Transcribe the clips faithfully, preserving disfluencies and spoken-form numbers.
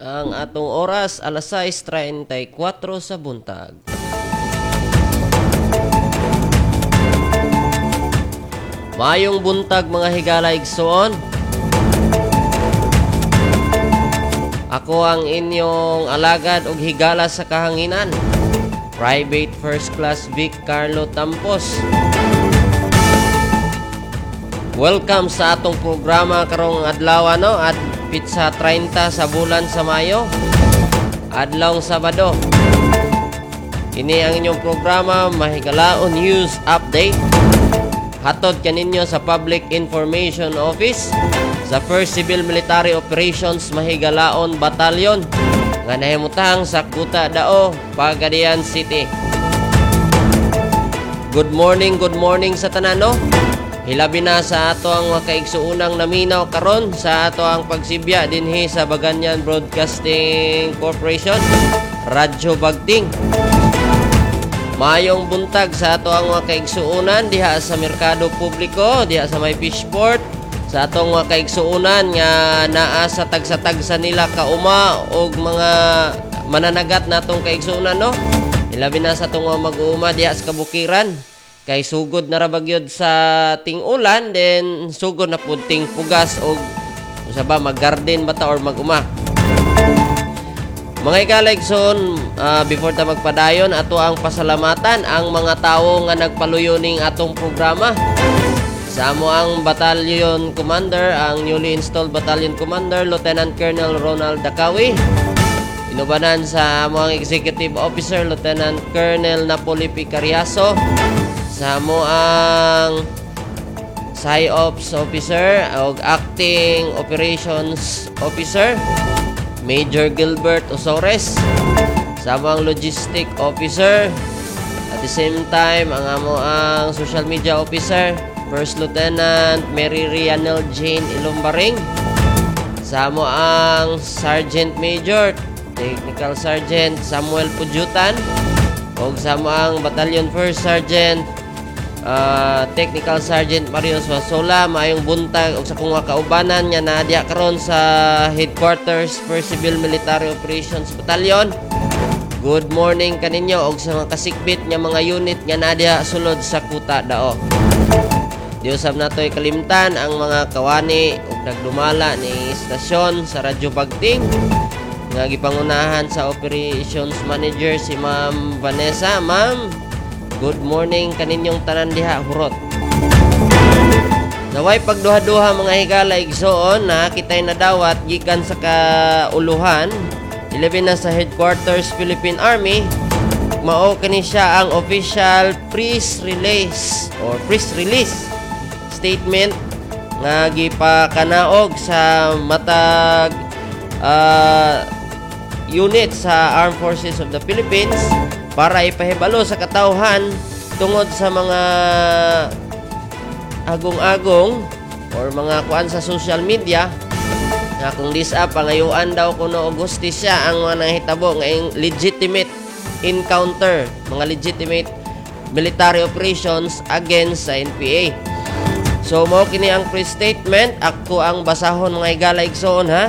Ang atong oras, alas sais treinta y kuwatro sa buntag. Mayong buntag mga higala igsoon. Ako ang inyong alagad ug higala sa kahanginan, Private First Class Vic Carlo Tampos. Welcome sa atong programa karong adlaw no at pitsa treinta sa bulan sa Mayo, adlawng Sabado. Ini ang inyong programa Mahigalaon News Update. Hatod kaninyo sa Public Information Office sa first Civil Military Operations Mahigalaon Batalyon nga nahimutang sa Kuta Dao, Pagadian City. Good morning, good morning sa tanan no. Hilabi na sa ato ang mga kaigsuunang naminaw karon sa ato ang pagsibya dinhi sa Baganyan Broadcasting Corporation, Radyo Bagting. Mayong buntag sa ato ang mga kaigsuunan diha sa merkado publiko, diha sa may fishport, sa atong mga kaigsuunan nga naa sa tagsa-tagsa nila kauma og mga mananagat natong kaigsuunan no. Hilabi na sa atong mga mag-uuma diha sa kabukiran. Kay sugod na rabagyod sa ting-ulan, then sugod na pud ting pugas o usaba mag-garden bata or mag-uma. Mga ikaligson, uh, before ta magpadayon, ato ang pasalamatan ang mga tawo nga nagpaluyo ning atong programa. Sa amo ang Battalion Commander, ang newly installed Battalion Commander, Lieutenant Colonel Ronald Dacawi. Inubanan sa amo ang Executive Officer, Lieutenant Colonel Napoli Picariaso. Sa mo ang S I Ops Officer o Acting Operations Officer, Major Gilbert Osores. Sa mo ang Logistic Officer. At the same time, ang amo ang Social Media Officer, First Lieutenant Mary Rianel Jane Ilumbaring. Sa mo ang Sergeant Major, Technical Sergeant Samuel Pujutan. O sa mo ang Battalion First Sergeant Uh, Technical Sergeant Mario Suasola. Maayong buntag og sa kung mga kaubanan nga naadya karon sa Headquarters for Civil Military Operations Battalion. Good morning kaninyo og sa mga kasikbit nga mga unit nga naadya sulod sa Kuta Dao. Diosab natoy kalimtan ang mga kawani ug nagdumala ni istasyon sa Radyo Bagting nga gipangunahan sa Operations Manager si Ma'am Vanessa. Ma'am, good morning kaninyong tanan diha hurot. Naway pagduha-duha mga higala igsoon na kitay nadawat gikan sa kauluhan ilabin na sa Headquarters Philippine Army. Mao kani siya ang official press release or press release statement nga gipakanaog sa matag uh, unit sa Armed Forces of the Philippines para ipahibalo sa katawhan tungod sa mga agong-agong or mga kuan sa social media na kung disa pangayuan daw kuno og hustisya ang mga nahitabo nga legitimate encounter, mga legitimate military operations against sa N P A. So mao kini ang press statement, ako ang basahon mga higala igsoon ha.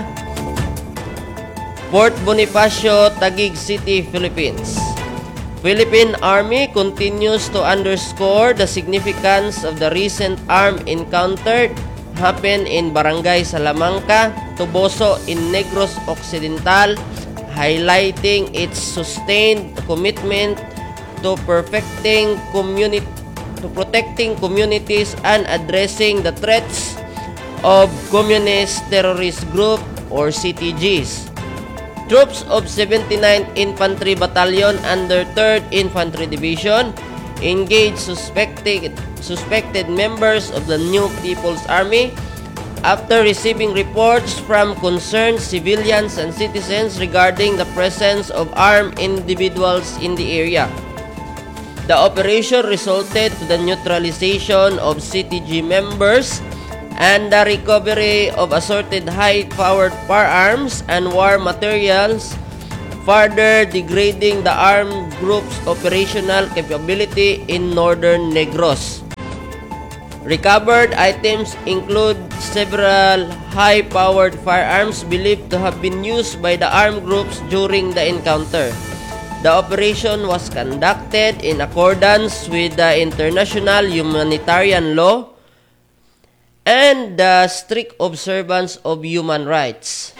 Port Bonifacio, Taguig City, Philippines. Philippine Army continues to underscore the significance of the recent armed encounter happened in Barangay Salamanca, Toboso in Negros Occidental, highlighting its sustained commitment to perfecting community to protecting communities and addressing the threats of communist terrorist group or C T Gs. Troops of seventy-ninth Infantry Battalion under third Infantry Division engaged suspected, suspected members of the New People's Army after receiving reports from concerned civilians and citizens regarding the presence of armed individuals in the area. The operation resulted to the neutralization of C T G members and the recovery of assorted high-powered firearms and war materials, further degrading the armed group's operational capability in northern Negros. Recovered items include several high-powered firearms believed to have been used by the armed groups during the encounter. The operation was conducted in accordance with the international humanitarian law and the strict observance of human rights.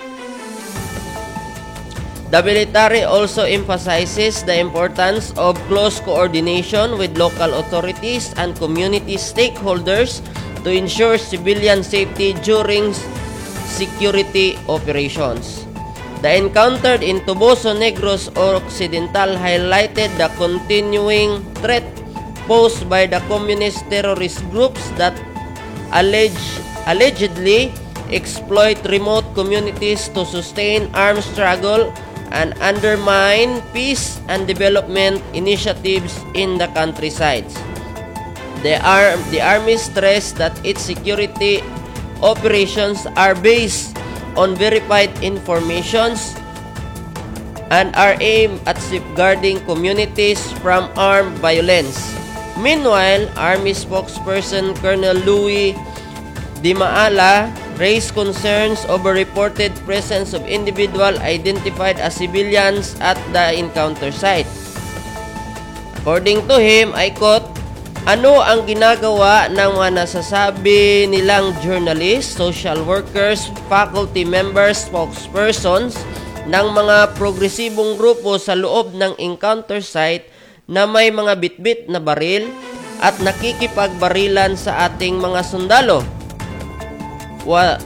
The military also emphasizes the importance of close coordination with local authorities and community stakeholders to ensure civilian safety during security operations. The encounter in Tuboso Negros Occidental highlighted the continuing threat posed by the communist terrorist groups that allege, allegedly exploit remote communities to sustain armed struggle and undermine peace and development initiatives in the countrysides. The, Ar- the Army stressed that its security operations are based on verified informations and are aimed at safeguarding communities from armed violence. Meanwhile, Army spokesperson Colonel Louis Di Maala raised concerns over reported presence of individuals identified as civilians at the encounter site. According to him, I quote, "Ano ang ginagawa ng mga nasasabi nilang journalists, social workers, faculty members, spokespersons ng mga progresibong grupo sa loob ng encounter site na may mga bitbit na baril at nakikipagbarilan sa ating mga sundalo?" Wa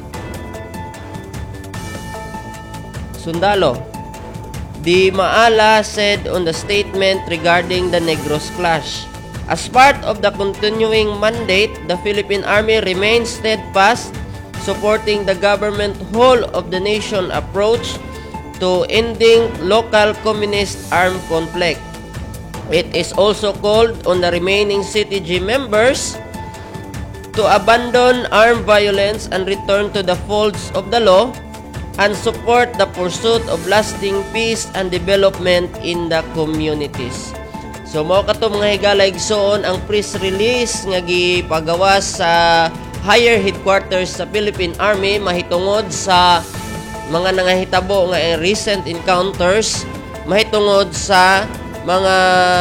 Sundalo. Di Maala said on the statement regarding the Negros clash. As part of the continuing mandate, the Philippine Army remains steadfast, supporting the government whole of the nation approach to ending local communist armed conflict. It is also called on the remaining C T G members to abandon armed violence and return to the folds of the law and support the pursuit of lasting peace and development in the communities. So mao kato mga higala igsoon ang press release nga gipagawas sa higher headquarters sa Philippine Army mahitungod sa mga nangahitabo nga recent encounters, mahitungod sa mga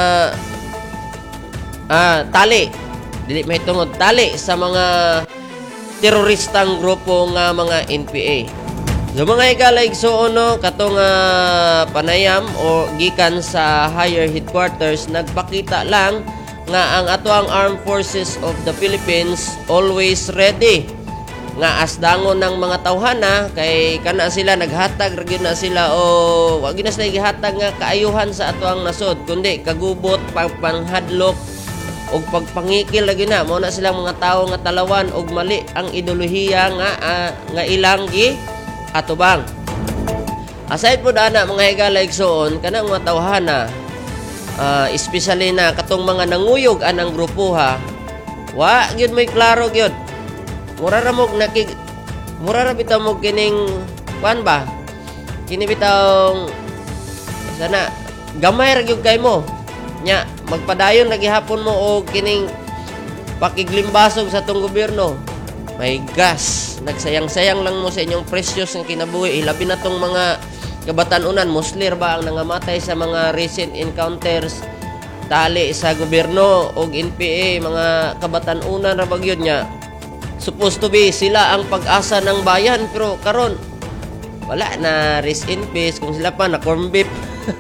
ah, tali dili mahitungod tali sa mga teroristang grupo nga mga N P A. So mga higala igsoon no katong uh, panayam o gikan sa higher headquarters nagpakita lang nga ang atoang armed forces of the Philippines always ready nga asdangon ng mga tawhana kay kana sila naghatag ra gyud na sila o wa gyud na sila gihatag nga kaayuhan sa atoang nasod kundi kagubot pagpanghadlok og pagpangikil lagi na mo na silang mga tawo nga talawan og mali ang ideolohiya nga uh, nga ilang gi atubang. Aside po dana mga higala igsoon kanang mga tawhana uh, especially na katong mga nanguyog anang grupo ha wa gyud may klaro gyud mura ra mo nakig mura ra bitaw mo kining kuan ba kini bitaw sana gamay ra gyud kay mo nya magpadayon lagi hapon mo og kining pakiglimbasog sa tong gobyerno may gas nagsayang-sayang lang mo sa inyong precious nga kinabuhi ilabi na tong mga kabatan-unan muslir ba ang nangamatay sa mga recent encounters tali sa gobyerno og N P A mga kabatan-unan ra bagyod nya supposed to be sila ang pag-asa ng bayan pero karon wala na rest in peace kung sila pa na corn beef.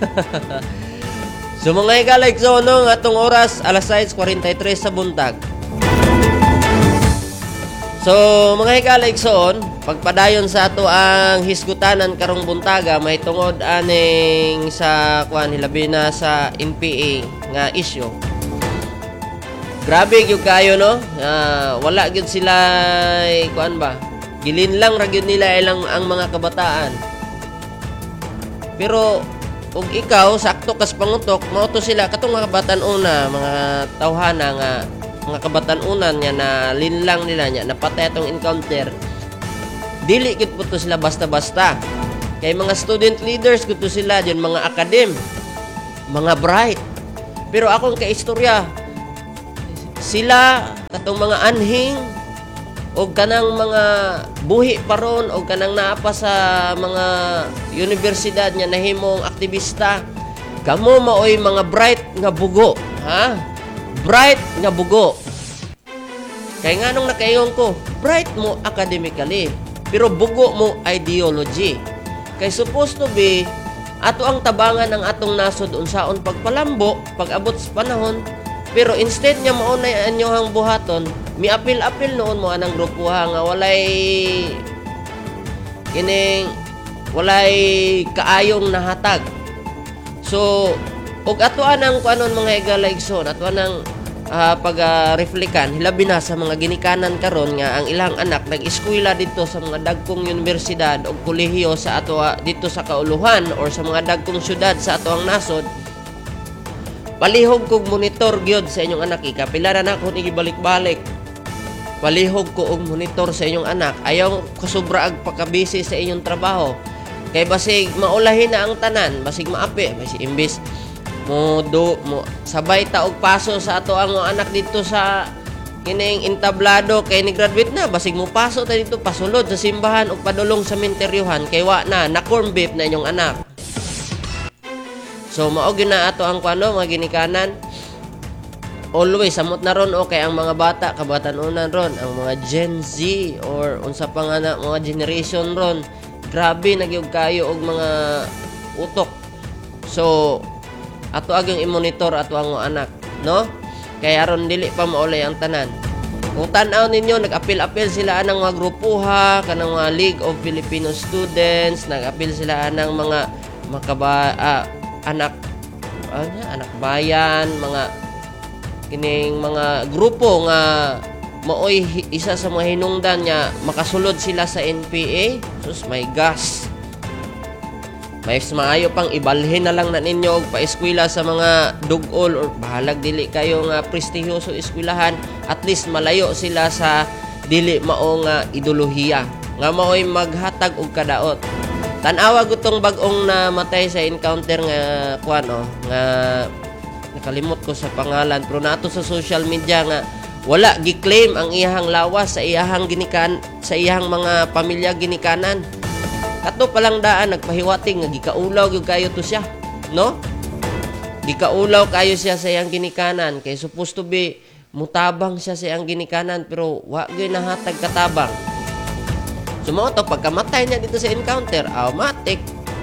So mga higala igsoon no atong oras alas sais forty-three sa buntag. So mga higala igsoon pagpadayon sa ato ang hisgutanan karong buntaga may tungod aning sa kuan hilabi na sa N P A nga issue. Grabe gyud kayo no uh, wala gyud sila kuan ba gilin lang ra gyud nila ilang ang mga kabataan pero ug ikaw sakto kas pangutok mao to sila katong mga kabatan-una mga tawhana nga mga kabatan-unan nya na linlang nila nya napatay atong encounter dili gid po to sila basta-basta kay mga student leaders gud to sila diyon mga academ mga bright pero akong kaistorya sila katong mga anhing o kanang mga buhi paron o kanang naapa sa mga universidad nga nahimong aktivista, kamo maoy mga bright nga bugo, ha? Bright nga bugo. Kay nganong nakaingon ko, bright mo academically, pero bugo mo ideology. Kay supposed to be, ato ang tabangan ang atong nasod unsaon pagpalambo, pag-abot sa panahon, pero instead nga maunay anyohang buhaton, miapil-apil noon mo anang grupuha nga walay kining walay kaayong nahatag. So, og ato anang kuanon mga igalaigson, ato anang Uh, pag-reflekan, uh, hilabi na sa mga ginikanan karon nga ang ilang anak nag-eskwela dito sa mga dagkong universidad o kolehiyo sa ato uh, dito sa kauluhan or sa mga dagkong syudad sa ato ang nasod. Palihog kog monitor gyud sa inyong anak, ikapila na nako ni gibalik-balik. Palihog ko og monitor sa inyong anak, ayaw kasubra ag pakabisi sa inyong trabaho. Kay basig maulahin na ang tanan, basig maapi, basig imbis mo do mo sabay ta og paso sa ato ang mga anak dito sa kining entablado kay ni graduate na, basig mo paso ta dito pasulod sa simbahan og padulong sa menteryohan kay wa na na corn beef na inyong anak. So mao gyud na ato ang kuno mga ginikanan. Always samot na ron okay ang mga bata kabatanunan ron, ang mga Gen Z or unsa pa nga na mga generation ron, grabe nagyug kayo og mga utok. So ato agyong i-monitor ato ang anak, no? Kaya aron dili pa maulay ang tanan. Kung tan-aw ninyo, nag-apil-apil sila anang mga grupuha, kanang mga League of Filipino Students, nag-apil sila anang mga makaba ah, anak ano, anak bayan, mga kining mga grupo nga maoy isa sa mga hinungdan niya makasulod sila sa N P A. Sus, my gosh. May maayo pang ibalhin na lang na ninyo og pa-eskwela sa mga dugol or bahalag dili kayo nga prestigiyoso eskwelahan, at least malayo sila sa dili mao nga ideolohiya nga maoy maghatag og kadaot. Tan-awa gutong bag-ong namatay sa encounter nga kuano nga nakalimot ko sa pangalan, pero nato sa social media nga wala gi-claim ang iyahang lawas sa iyahang ginikan sa iyahang mga pamilya ginikanan. Kato palang daan nagpahiwating nga gikaulaw gyud kayo to siya, no? Gikaulaw kayo siya sa iyang ginikanan kay supposed to be mutabang siya sa iyang ginikanan pero wa gyud nahatag katabang. Sumo to pagkamatay niya dito sa encounter, automatic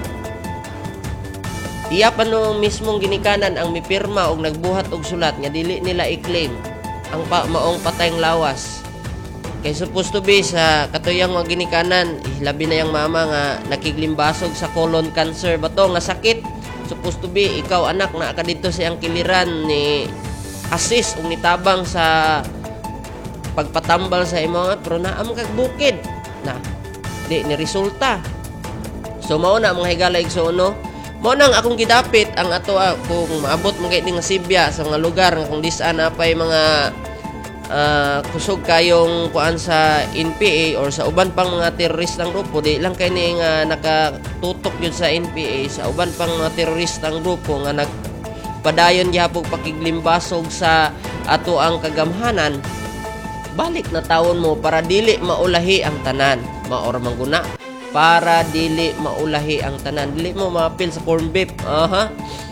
iya pa no mismong ginikanan ang mipirma og nagbuhat og sulat nga dili nila i-claim ang pa maong patayng lawas. Kay supposed to be sa katuyang mga ginikanan, labi na yung mama nga nakiglimbasog sa colon cancer ba to nga sakit. Supposed to be ikaw anak na ka dito sa iyang kiliran ni assist ug nitabang sa pagpatambal sa imo pero naam kag bukid na di ni resulta. So mao na mga higala igsuno, mao nang akong gidapit ang ato ah, kung maabot mo kay ning Sibya sa mga lugar nga kung disan apay mga Uh, kusog kayong kuan sa N P A or sa uban pang mga teroristang grupo, di lang kay ni nga nakatutok yun sa N P A sa uban pang mga teroristang grupo nga nagpadayon gyapon pakiglimbasog sa ato ang kagamhanan, balik na tawon mo para dili maulahi ang tanan. Maor mangguna para dili maulahi ang tanan, dili mo mapil sa corn beef. Aha.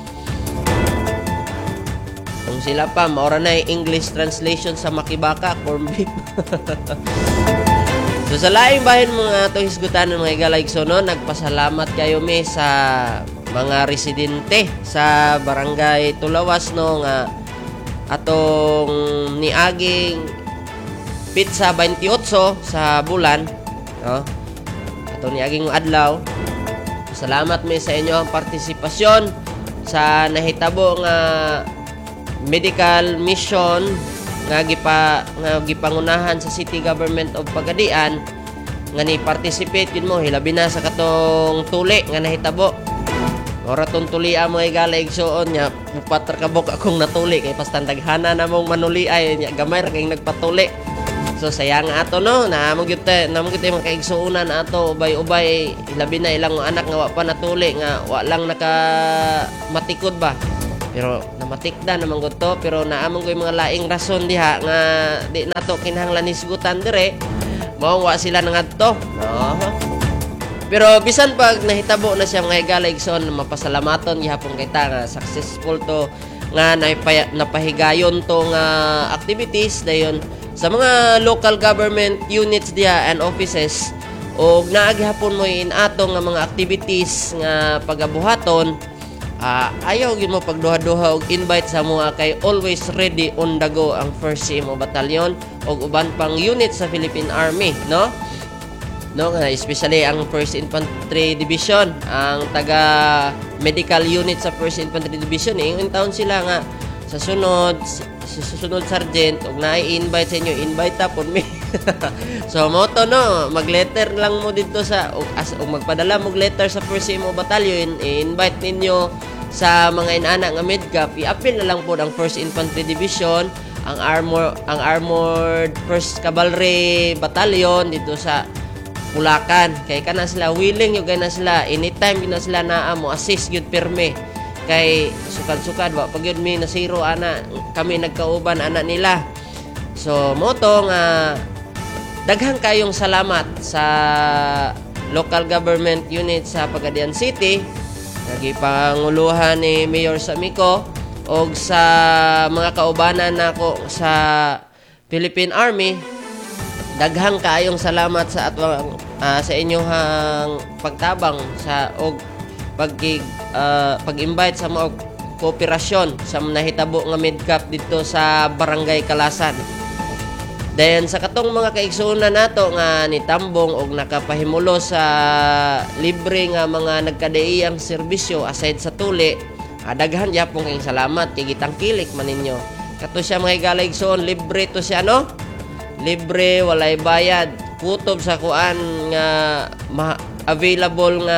Kung sila pa, maura na yung English translation sa makibaka, corn beef. So sa laing bahin mga itong hisgutan ng mga igalayso, no, nagpasalamat kayo mi sa mga residente sa barangay Tulawas, no, nga atong niaging pizza twenty-eight sa bulan, no, atong niaging adlaw. Salamat mi sa inyo ang partisipasyon sa nahitabo nga medical mission nga gipa nga gipangunahan sa City Government of Pagadian nga ni participate yun mo hilabi na sa katong tuli nga nahitabo. Ora tong tuli ang mga igala igsuon nya mupat ra kabok akong natuli kay pastandaghana namong manuli ay nya gamay ra kay nagpatuli. So sayang ato no na mo gyud na mo gyud mga kaigsuonan ato ubay-ubay hilabi na ilang anak nga wa pa natuli nga wa lang naka matikod ba. Pero namatikda naman gud to, pero naamon ko yung mga laing rason diha nga di nato kinahanglan hisgutan dire. Mao wa sila nangadto. No. Pero bisan pag nahitabo na siya mga higala igsoon, mapasalamaton gihapon kay ta nga successful to nga napay, napahigayon to nga activities dayon sa mga local government units diha and offices og naa gihapon mo inato nga mga activities nga pagabuhaton. Uh, ayaw gid mo pagduha-duha og invite sa mga kay always ready on the go ang first C M O Battalion og uban pang unit sa Philippine Army, no? No, especially ang first Infantry Division, ang taga medical unit sa first Infantry Division, eh, in town sila nga sa sunod sa susunod sergeant og na-invite sa inyo, invite ta pod me. So mo to no, mag-letter lang mo dito sa og, as, og magpadala mo letter sa first C M O Battalion, i-invite ninyo sa mga inana nga medcap, i-appeal na lang po ang first Infantry Division, ang armor ang armored first Cavalry Battalion dito sa Bulacan. Kay kana sila willing yung na sila anytime gina sila naa mo assist gyud pirme. Kay sukad-sukad wa pag yun mi nasiro ana kami nagkauban ana nila. So mo to nga daghang kayong salamat sa local government unit sa Pagadian City, nagipanguluhan ni Mayor Samico og sa mga kaubanan nako sa Philippine Army. Daghang kaayong salamat sa atwang uh, sa inyong pagtabang sa og pag uh, pag-invite sa mga kooperasyon sa nahitabo nga medcap dito sa Barangay Kalasan. Then sa katong mga kaigsuonan nato nga nitambong og nakapahimulo sa libre nga mga nagkadaiyang serbisyo aside sa tuli, ah, daghan gyapon kayong salamat kay gitangkilik man ninyo. Kato siya mga higala igsoon, libre to siya no? Libre, walay bayad, kutob sa kuan nga ma- available nga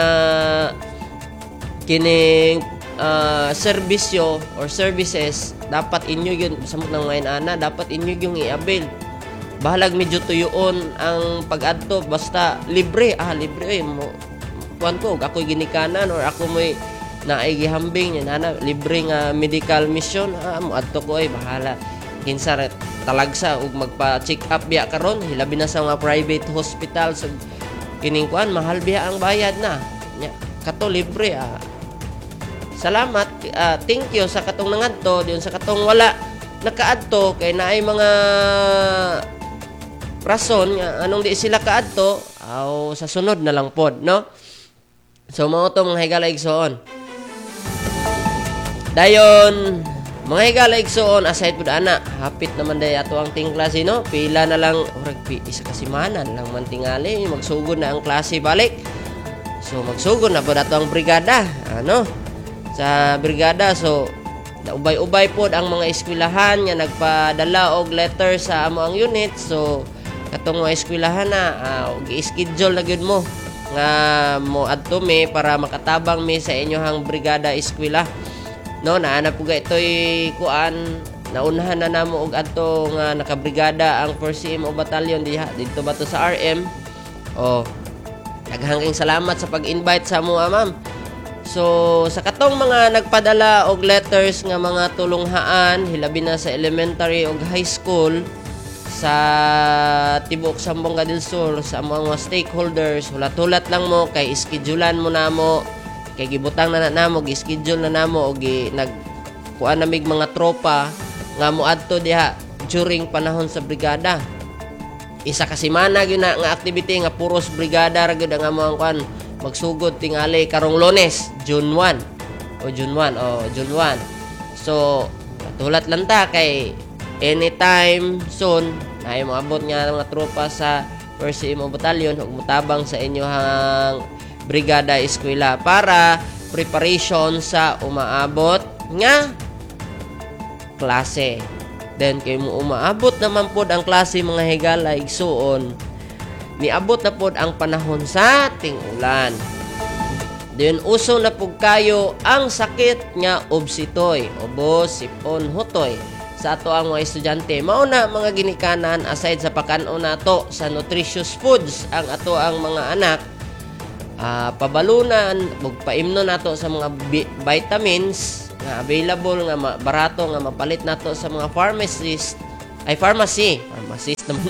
kining uh, serbisyo or services dapat inyo yun samot ng mga inana, dapat inyo yung i-avail. Bahalag medyo tuyoon ang pag-adto basta libre, ah libre eh mo kuan ko ako'y ginikanan or ako mo'y naigihambing yan ana libre nga medical mission, ah mo adto ko ay bahala kinsa talagsa ug magpa-check up biya karon hilabi na sa mga private hospital sa kining kuan mahal biya ang bayad na nya kato libre. ah salamat, uh, thank you sa katong nangadto diyon sa katong wala nakaadto kay naay mga rason nga anong di sila kaadto aw sa sunod na lang pod no. So mao to mga higala igsoon dayon mga higala igsoon aside pud ana hapit naman day ato ang ting klase no, pila na lang orag isa ka semana lang man tingali magsugod na ang klase balik. So magsugod na pud ato ang brigada ano sa brigada. So ubay-ubay pod ang mga eskwelahan nga nagpadala og letter sa amo ang unit. So katong mga eskwelahan na uh, og i-schedule na gyud mo nga mo adto me para makatabang me sa inyohang brigada eskwela no. Naana po ga ito'y kuan naunahan na namo og adto nga nakabrigada ang first C M O Battalion diha dito ba to sa R M. Oh daghang salamat sa pag-invite sa mo ma'am. So sa katong mga nagpadala og letters nga mga tulonghaan hilabi na sa elementary ug high school sa tibuok Zamboanga del Sur sa mga stakeholders, hulat-hulat lang mo kay iskedulan mo namo kay gibutang na namo gi-schedule na namo og nag kuan namig mga tropa nga moadto diha during panahon sa brigada. Isa ka semana gyud na nga activity nga puros brigada ra gyud ang among kuan magsugod tingali karong Lunes June first o June first o June first. So tulat lang ta kay anytime soon ay moabot nga mga tropa sa first C M O Battalion ug mutabang sa inyohang brigada eskwela para preparation sa umaabot nga klase. Then kay mo umaabot naman pod ang klase mga higala igsuon, niabot na pod ang panahon sa ting-ulan. Then uso na pug kayo ang sakit nga obsitoy, ubo, sipon, hutoy sa ato ang mga estudyante. Mao na mga ginikanan aside sa pakanon nato sa nutritious foods ang ato ang mga anak. Uh, pabalunan, magpaimno nato sa mga bi- vitamins nga available nga ma- barato nga mapalit nato sa mga pharmacist ay pharmacy, pharmacist naman.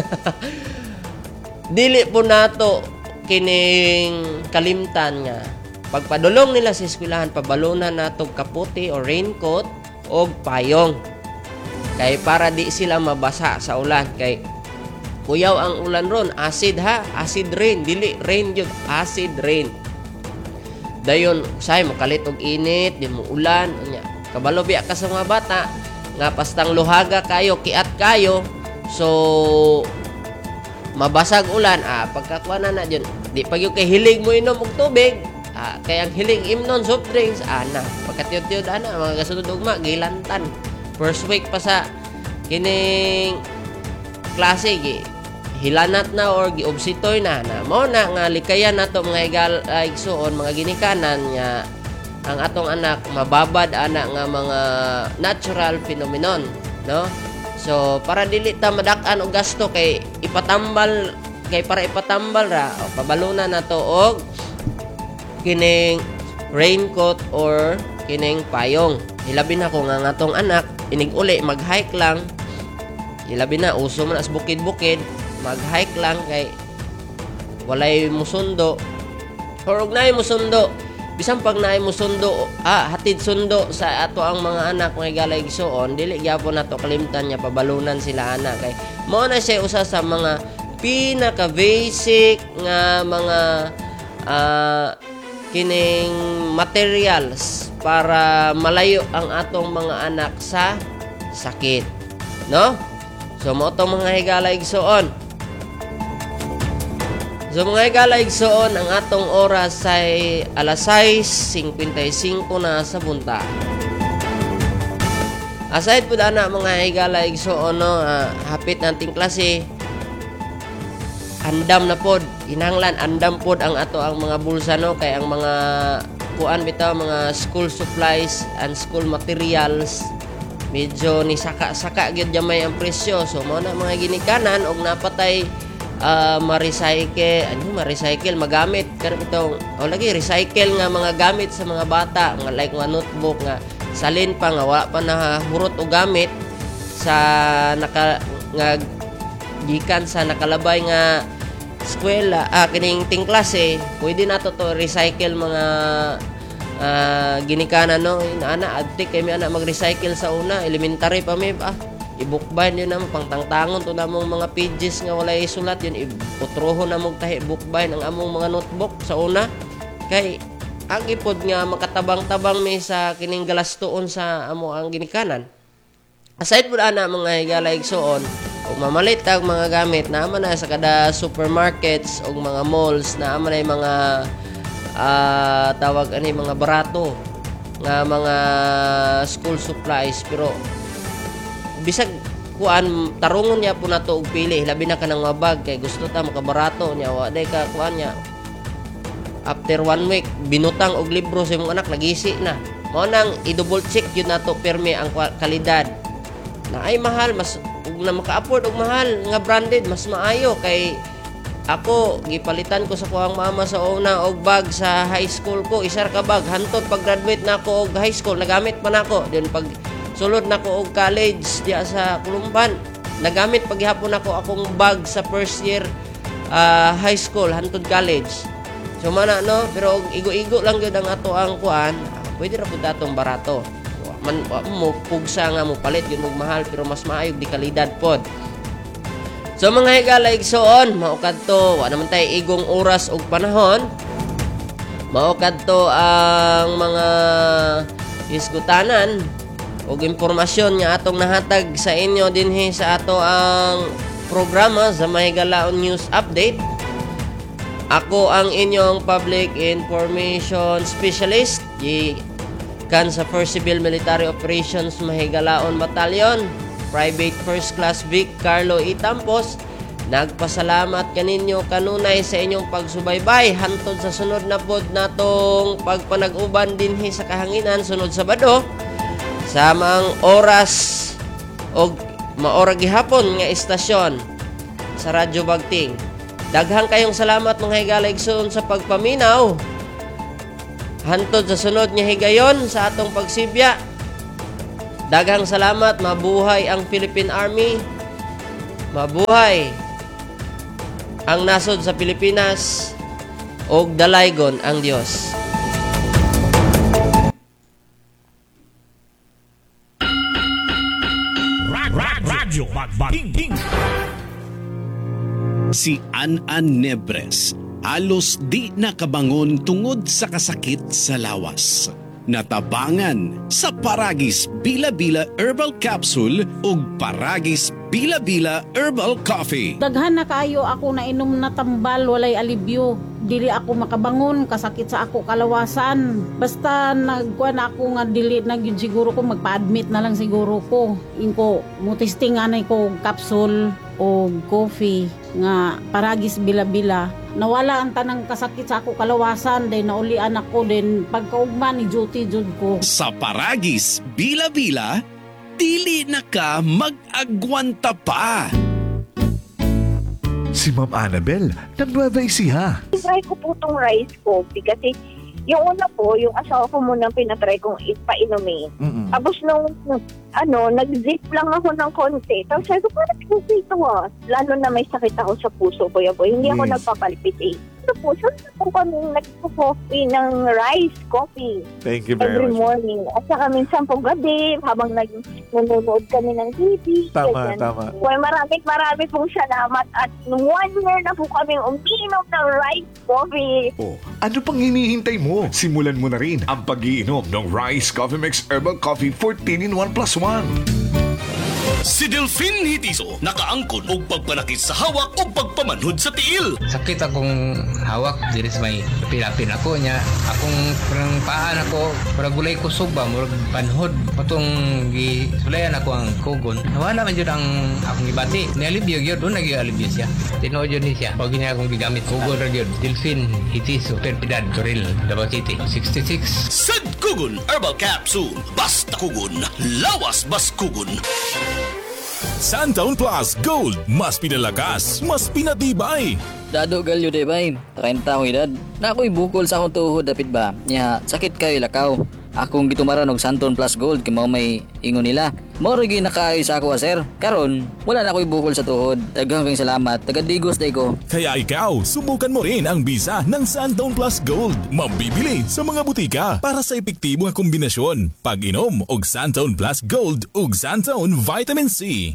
Dili po nato kining kalimtan nga pagpadulong nila sa eskwelahan pabalunan nato kaputi o raincoat o payong. Kay para di sila mabasa sa ulan kay kuyaw ang ulan ron, acid ha, acid rain, dili rain yun, acid rain. Dayon, say makalit og init, di mo ulan, unya. Kabalo biya ka sa mga bata, nga pastang luhaga kayo, kiat kayo, so mabasag ulan, ah, pagkakuha na na dyan, di pag yung kay hilig mo inom og tubig, ah, kay ang hilig imnon soft drinks, ana, pagkatiyod-tiyod, ana, mga kasunod ugma, gilantan. First week pa sa kining klase, gi, hilanat na or giobsitoy na na mo na nga likayan nato mga igsuon mga ginikanan nga ang atong anak mababad ana nga mga natural phenomenon, no? So para dili ta madak-an og gasto kay ipatambal kay para ipatambal ra o pabalunan nato og kining raincoat or kining payong. Hilabi na ko nga nga atong anak inig uli mag-hike lang. Hilabi na uso man as bukid-bukid mag-hike lang kay walay musundo or og naay musundo bisan pag naay musundo ah hatid sundo sa ato ang mga anak nga galay igsuon dili gyapon nato kalimtan nya pabalunan sila ana kay mao na siya usa sa mga pinaka basic nga mga uh, kining materials para malayo ang atong mga anak sa sakit, no? So mo to mga higala igsuon. So mga higala igsuon, ang atong oras ay alas sais singkwentaysinko na sa bunta. Aside po na mga higala igsuon, no, uh, hapit nating klase, andam na pod, inanglan andam pod ang ato ang mga bulsa, no, kay ang mga kuan bitaw mga school supplies and school materials medyo ni saka-saka gyud gamay ang presyo. So mo na mga ginikanan og napatay uh, ma-recycle, ano ma-recycle magamit kani bitong o lagi recycle nga mga gamit sa mga bata nga like nga notebook nga salin pa nga wala pa na hurot og gamit sa naka nga gikan sa nakalabay nga eskwela ah kining ting klase pwede nato to recycle mga uh, ginikanan, no, ana adtik kay mi ana mag-recycle sa una elementary pa mi ah ibukbayan yun na pangtangtangon to namong mga pages nga walay sulat yun iputroho na mong tahi bukbayan ang among mga notebook sa una kay ang ipod nga makatabang-tabang mi sa kining galastuon sa amo ang ginikanan. Aside po ana mga higala igsuon og mamalit tag mga gamit na man na sa kada supermarkets og mga malls na man ay mga uh, tawag ani mga barato nga mga school supplies pero bisag kuan tarungon niya po nato og pili labi na kanang mga bag kay gusto ta makabarato niya wa day ka kuan niya after one week binutang og libro sa imong anak nagisi na mao nang i-double check yun nato permi ang kalidad na ay mahal mas ug na maka-afford og mahal nga branded mas maayo kay ako gipalitan ko sa kuang mama sa una og bag sa high school ko isar ka bag hantod pag graduate na ako og high school nagamit pa nako then pag sulod nako og college diya sa Kulumban nagamit paghapon nako akong bag sa first year uh, high school hantod college so mana no pero igo-igo lang gyud ang ato ang kuan pwede ra pud atong barato man mo pugsa nga mo palit yun mo mahal pero mas maayog di kalidad pod. So mga higala igsuon mao kadto wa naman tay igong oras og panahon mao kadto ang mga iskutanan og impormasyon nga atong nahatag sa inyo dinhi sa ato ang programa sa Mahigalaon News Update. Ako ang inyong public information specialist kan sa first Civil Military Operations Mahigalaon Battalion, Private First Class Vic Carlo E. Tampos. Nagpasalamat kaninyo kanunay sa inyong pagsubaybay hantod sa sunod na pod natong pagpanag-uban dinhi sa kahanginan sunod Sabado sa mga oras og maora gihapon nga istasyon sa Radyo Bagting. Daghang kayong salamat mga higala igsoon sa pagpaminaw. hantod sa sunod nga higayon sa atong pagsibya. Daghang salamat, mabuhay ang Philippine Army. Mabuhay ang nasod sa Pilipinas ug dalaygon ang Dios. Radyo Magbating. Si An-An Nebres halos di nakabangon tungod sa kasakit sa lawas. Natabangan sa Paragis Bila-Bila Herbal Capsule ug Paragis Bila-Bila Herbal Coffee. Daghan na kayo ako na inom na tambal, walay alibyo. Dili ako makabangon, kasakit sa ako kalawasan. Basta nagkuan ako nga dili na gyud siguro ko, magpa-admit na lang siguro ko. Inko mutisting anay ko capsule o coffee nga Paragis Bila-Bila. Nawala ang tanang kasakit sa ako kalawasan, then naulian ako, then pagkaugma ni duty jud ko. Sa Paragis Bila-Bila, dili na ka mag-agwanta pa. Si Ma'am Annabel, ng Nueva Ecija. Try ko po itong rice coffee kasi yung una po, yung asawa ko muna pinatry kong ipainumin. Mm-mm. Tapos nung, ano, nag-zip lang ako ng konti. Tapos sabi ko, parang puso ito ah. Lalo na may sakit ako sa puso, kuya boy. Hindi ako Yes. nagpapalpit eh. Ano po, saan na po kami nagpo-coffee ng rice coffee Thank you every very much. morning. At saka minsan po gabi, habang nag nanonood kami ng T V. Tama, ganyan. tama. Well, maraming maraming pong salamat. At nung one year na po kami umiinom ng rice coffee. Oh, ano pang hinihintay mo? Simulan mo na rin ang pag-iinom ng Rice Coffee Mix Herbal Coffee fourteen in one plus one. Si Delphine Hitiso nakaangkon og pagpanakit sa hawak o pagpamanhod sa tiil. Sakit akong hawak diri sa may pilapin ako niya. Akong parang paan ako, para gulay kusog ba, murag panhod. Patong gisulayan ako ang kugon. Nawala man yun ang akong ibati. Nialibyo yun, doon nag-alibyo siya. Tinood yun ni siya. Pag niya akong gigamit kugon ra yun. Delphine Hitiso, Perpidad, Toril, Davao City, sixty-six. Sad Kugon Herbal Capsule. Basta kugon, lawas bas kugon. Santaon Plus Gold, mas pinalakas, mas pinatibay. Dado galyo de bay, treinta akong edad. Na ako'y bukol sa akong tuhod dapit ba. Nya sakit kayo lakaw. Akong gitumaran og Santon Plus Gold kay mao may ingon nila. Mao ray ginakaayo sa ako sir. Karon wala na ako'y bukol sa tuhod. Daghang kang salamat. Tagadigos day ko. Kaya ikaw, subukan mo rin ang bisa ng Santaon Plus Gold. Mabibili sa mga butika para sa epektibong kombinasyon. Pag-inom og Santaon Plus Gold ug Santaon Vitamin C.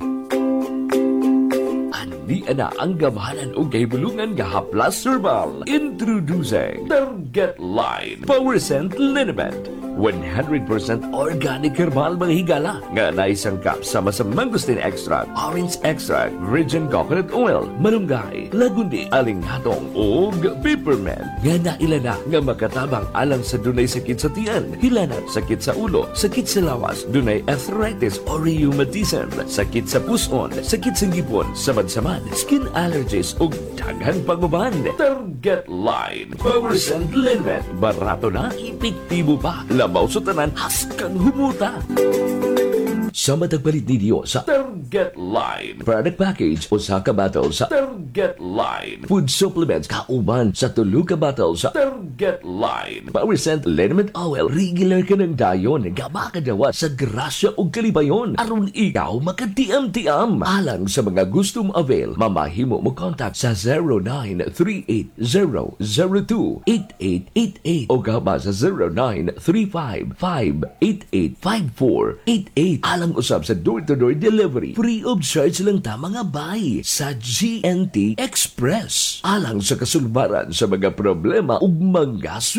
Di ana ang gamahanan o kahibulungan nga Haplas Herbal. Introducing Target Line Power Scent Liniment. one hundred percent organic herbal mga higala nga naisangkap sama sa mangosteen extract, orange extract, virgin coconut oil, malunggay, lagundi, alinghatong ug peppermint nga nailana nga makatabang alang sa dunay sakit sa tiyan, hilanat, sakit sa ulo, sakit sa lawas, dunay arthritis or rheumatism, sakit sa puson, sakit sa ngipon, samad-samad, skin allergies ug daghan panguban. Target Line Power Scent Liniment. Barato na, epektibo pa. Labaw sa tanan, haskang humuta. Sa matagpalit ninyo sa Target Line product package o sa ka-bottle sa Target Line food supplements kauban sa tulo ka bottle sa Target Line Power Scent Liniment Oil. Regular ka ng dayon gaba kadawa sa grasya o kalibayon aron ikaw makatiam-tiam. Alang sa mga gustong avail, mamahimo mo contact sa zero nine three eight zero zero two eight eight eight eight o gaba sa zero nine three five five eight eight five four eight eight. Alang usab sa door-to-door delivery. Free of charge lang ta mga bay sa G N T Express. Alang sa kasulbaran sa mga problema ug mga